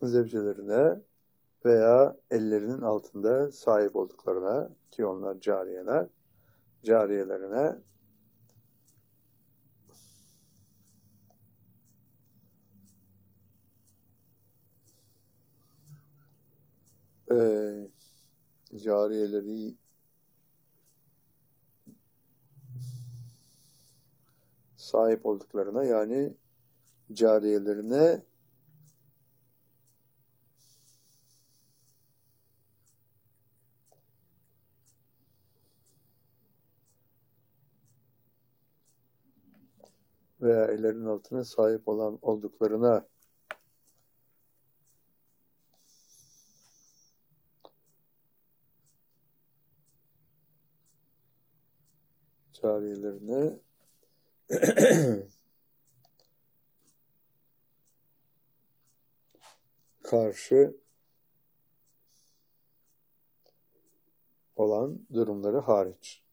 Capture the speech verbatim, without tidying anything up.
zevcelerine veya ellerinin altında sahip olduklarına, ki onlar cariyeler, cariyelerine e, cariyeleri sahip olduklarına, yani cariyelerine veya ellerinin altına sahip olan olduklarına cariyelerine karşı olan durumları hariç.